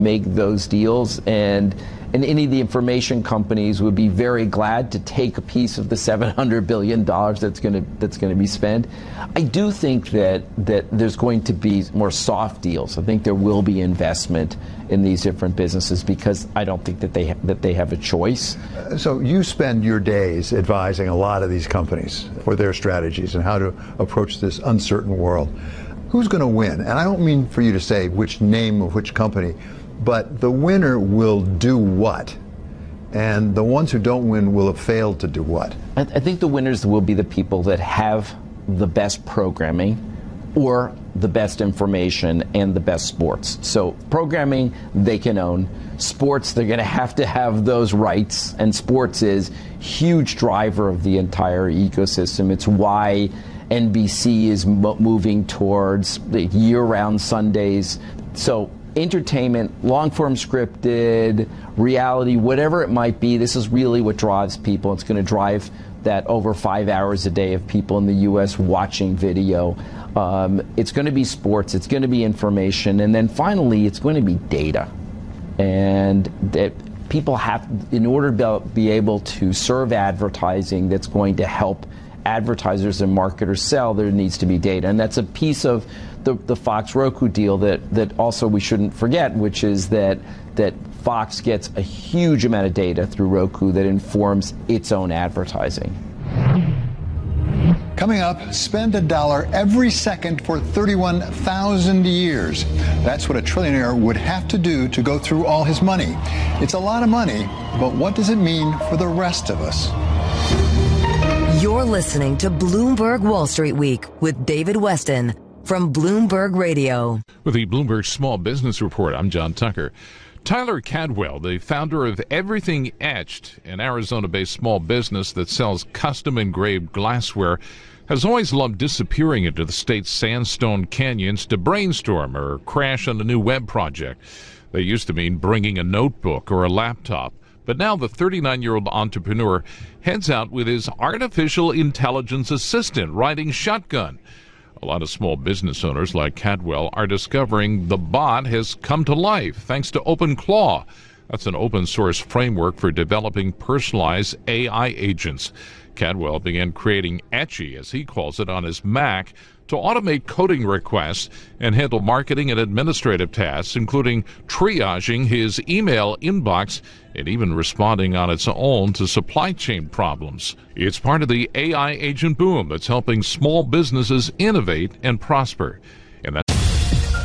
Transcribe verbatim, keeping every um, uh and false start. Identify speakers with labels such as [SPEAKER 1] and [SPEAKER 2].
[SPEAKER 1] make those deals, and and any of the information companies would be very glad to take a piece of the seven hundred billion dollars that's going to that's going to be spent. I do think that that there's going to be more soft deals. I think there will be investment in these different businesses because I don't think that they ha- that they have a choice.
[SPEAKER 2] So you spend your days advising a lot of these companies for their strategies and how to approach this uncertain world. Who's going to win? And I don't mean for you to say which name of which company, but the winner will do what? And the ones who don't win will have failed to do what?
[SPEAKER 1] I, th- I think the winners will be the people that have the best programming or the best information and the best sports. So programming, they can own. Sports, they're going to have to have those rights. And sports is a huge driver of the entire ecosystem. It's why N B C is mo- moving towards the year-round Sundays. So entertainment, long-form scripted, reality, whatever it might be, this is really what drives people. It's going to drive that over five hours a day of people in the U S watching video. Um, it's going to be sports, it's going to be information, and then finally it's going to be data. And that people have, in order to be able to serve advertising that's going to help advertisers and marketers sell, there needs to be data. And that's a piece of the, the Fox Roku deal that, that also we shouldn't forget, which is that that Fox gets a huge amount of data through Roku that informs its own advertising.
[SPEAKER 3] Coming up, spend a dollar every second for thirty-one thousand years. That's what a trillionaire would have to do to go through all his money. It's a lot of money, but what does it mean for the rest of us?
[SPEAKER 4] You're listening to Bloomberg Wall Street Week with David Westin from Bloomberg Radio.
[SPEAKER 5] With the Bloomberg Small Business Report, I'm John Tucker. Tyler Cadwell, the founder of Everything Etched, an Arizona-based small business that sells custom-engraved glassware, has always loved disappearing into the state's sandstone canyons to brainstorm or crash on a new web project. They used to mean bringing a notebook or a laptop. But now the thirty-nine-year-old entrepreneur heads out with his artificial intelligence assistant riding shotgun. A lot of small business owners like Cadwell are discovering the bot has come to life thanks to OpenClaw. That's an open-source framework for developing personalized A I agents. Cadwell began creating Etchy, as he calls it, on his Mac to automate coding requests and handle marketing and administrative tasks, including triaging his email inbox and even responding on its own to supply chain problems. It's part of the A I agent boom that's helping small businesses innovate and prosper.